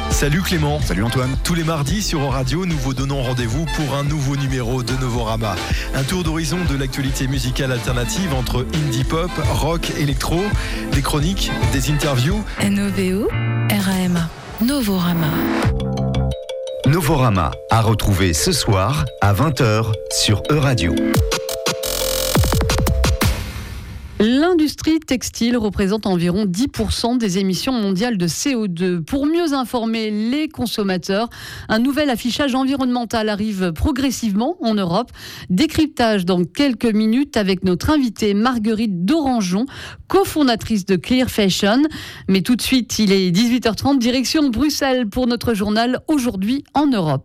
Salut Clément. Salut Antoine. Tous les mardis sur Euradio, nous vous donnons rendez-vous pour un nouveau numéro de Novorama. Un tour d'horizon de l'actualité musicale alternative entre indie pop, rock, électro, des chroniques, des interviews. NOVO, RAMA, Novorama. Novorama à retrouver ce soir à 20h sur Euradio. L'industrie textile représente environ 10% des émissions mondiales de CO2. Pour mieux informer les consommateurs, un nouvel affichage environnemental arrive progressivement en Europe. Décryptage dans quelques minutes avec notre invitée Marguerite Dorangeon, cofondatrice de Clear Fashion. Mais tout de suite, il est 18h30, direction Bruxelles pour notre journal Aujourd'hui en Europe.